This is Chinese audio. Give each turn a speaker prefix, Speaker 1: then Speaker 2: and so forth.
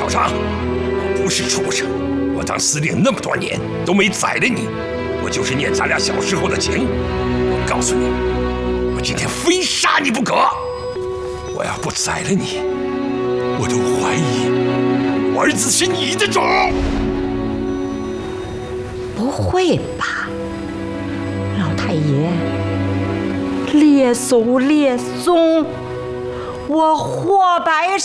Speaker 1: 少长，我不是畜生，我当司令那么多年都没宰了你，我就是念咱俩小时候的情。我告诉你，我今天非杀你不可。我要不宰了你，我都怀疑我儿子是你的种。
Speaker 2: 不会吧，老太爷，列祖列宗，我活白